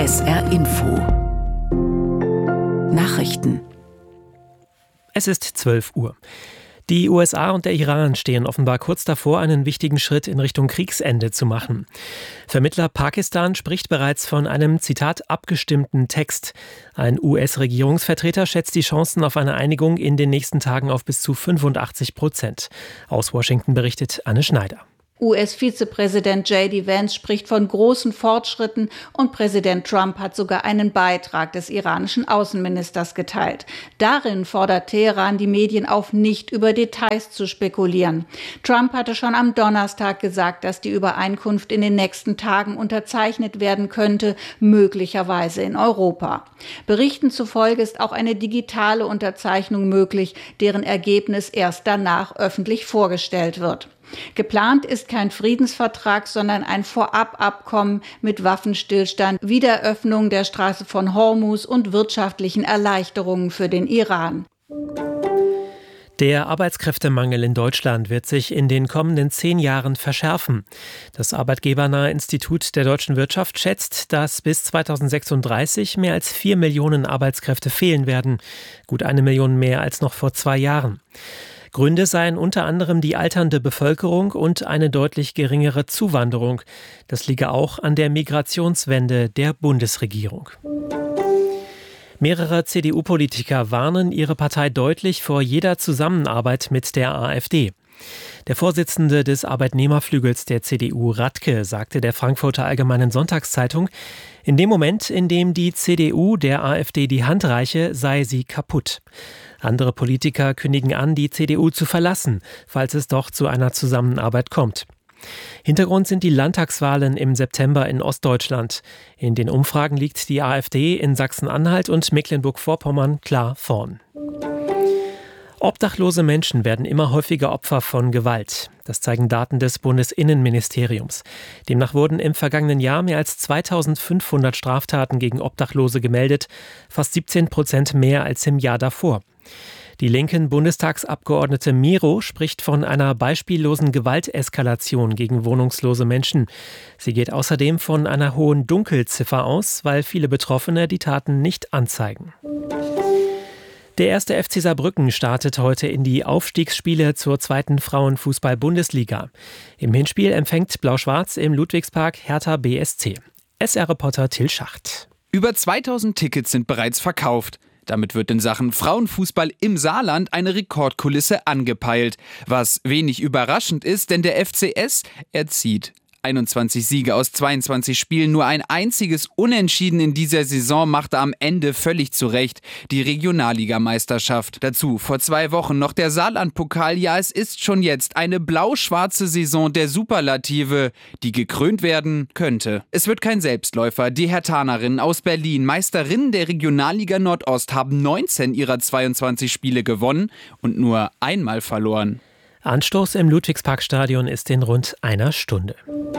SR Info Nachrichten. Es ist 12 Uhr. Die USA und der Iran stehen offenbar kurz davor, einen wichtigen Schritt in Richtung Kriegsende zu machen. Vermittler Pakistan spricht bereits von einem, Zitat, abgestimmten Text. Ein US-Regierungsvertreter schätzt die Chancen auf eine Einigung in den nächsten Tagen auf bis zu 85%. Aus Washington berichtet Anne Schneider. US-Vizepräsident J.D. Vance spricht von großen Fortschritten und Präsident Trump hat sogar einen Beitrag des iranischen Außenministers geteilt. Darin fordert Teheran die Medien auf, nicht über Details zu spekulieren. Trump hatte schon am Donnerstag gesagt, dass die Übereinkunft in den nächsten Tagen unterzeichnet werden könnte, möglicherweise in Europa. Berichten zufolge ist auch eine digitale Unterzeichnung möglich, deren Ergebnis erst danach öffentlich vorgestellt wird. Geplant ist kein Friedensvertrag, sondern ein Vorababkommen mit Waffenstillstand, Wiederöffnung der Straße von Hormuz und wirtschaftlichen Erleichterungen für den Iran. Der Arbeitskräftemangel in Deutschland wird sich in den kommenden 10 Jahren verschärfen. Das arbeitgebernahe Institut der deutschen Wirtschaft schätzt, dass bis 2036 mehr als 4 Millionen Arbeitskräfte fehlen werden. Gut 1 Million mehr als noch vor 2 Jahren. Gründe seien unter anderem die alternde Bevölkerung und eine deutlich geringere Zuwanderung. Das liege auch an der Migrationswende der Bundesregierung. Mehrere CDU-Politiker warnen ihre Partei deutlich vor jeder Zusammenarbeit mit der AfD. Der Vorsitzende des Arbeitnehmerflügels der CDU, Radke, sagte der Frankfurter Allgemeinen Sonntagszeitung, in dem Moment, in dem die CDU der AfD die Hand reiche, sei sie kaputt. Andere Politiker kündigen an, die CDU zu verlassen, falls es doch zu einer Zusammenarbeit kommt. Hintergrund sind die Landtagswahlen im September in Ostdeutschland. In den Umfragen liegt die AfD in Sachsen-Anhalt und Mecklenburg-Vorpommern klar vorn. Obdachlose Menschen werden immer häufiger Opfer von Gewalt. Das zeigen Daten des Bundesinnenministeriums. Demnach wurden im vergangenen Jahr mehr als 2500 Straftaten gegen Obdachlose gemeldet, fast 17% mehr als im Jahr davor. Die linken Bundestagsabgeordnete Miro spricht von einer beispiellosen Gewalteskalation gegen wohnungslose Menschen. Sie geht außerdem von einer hohen Dunkelziffer aus, weil viele Betroffene die Taten nicht anzeigen. Der 1. FC Saarbrücken startet heute in die Aufstiegsspiele zur 2. Frauenfußball-Bundesliga. Im Hinspiel empfängt Blau-Schwarz im Ludwigspark Hertha BSC. SR-Reporter Till Schacht. Über 2000 Tickets sind bereits verkauft. Damit wird in Sachen Frauenfußball im Saarland eine Rekordkulisse angepeilt. Was wenig überraschend ist, denn der FCS erzieht 21 Siege aus 22 Spielen, nur ein einziges Unentschieden in dieser Saison machte am Ende völlig zurecht die Regionalligameisterschaft. Dazu vor 2 Wochen noch der Saarland-Pokal. Ja, es ist schon jetzt eine blau-schwarze Saison der Superlative, die gekrönt werden könnte. Es wird kein Selbstläufer. Die Herthanerinnen aus Berlin, Meisterinnen der Regionalliga Nordost, haben 19 ihrer 22 Spiele gewonnen und nur einmal verloren. Anstoß im Ludwigsparkstadion ist in rund einer Stunde.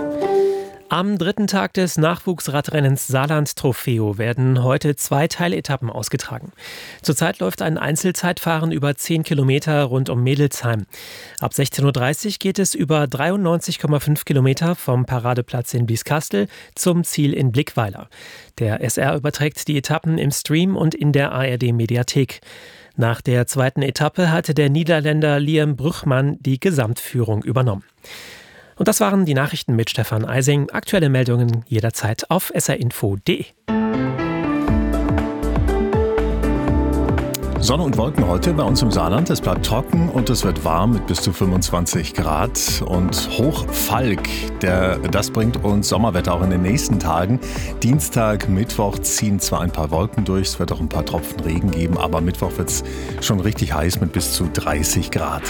Am 3. Tag des Nachwuchsradrennens Saarland Trofeo werden heute 2 Teiletappen ausgetragen. Zurzeit läuft ein Einzelzeitfahren über 10 Kilometer rund um Mädelsheim. Ab 16.30 Uhr geht es über 93,5 Kilometer vom Paradeplatz in Bieskastel zum Ziel in Blickweiler. Der SR überträgt die Etappen im Stream und in der ARD-Mediathek. Nach der 2. Etappe hatte der Niederländer Liam Brüchmann die Gesamtführung übernommen. Und das waren die Nachrichten mit Stefan Eising. Aktuelle Meldungen jederzeit auf srinfo.de. Sonne und Wolken heute bei uns im Saarland. Es bleibt trocken und es wird warm mit bis zu 25 Grad. Und Hochfalk, das bringt uns Sommerwetter auch in den nächsten Tagen. Dienstag, Mittwoch ziehen zwar ein paar Wolken durch, es wird auch ein paar Tropfen Regen geben, aber Mittwoch wird es schon richtig heiß mit bis zu 30 Grad.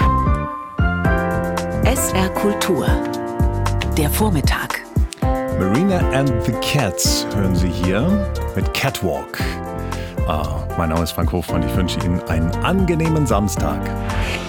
SR Kultur. Der Vormittag. Marina and the Cats hören Sie hier mit Catwalk. Mein Name ist Frank Hofmann, ich wünsche Ihnen einen angenehmen Samstag.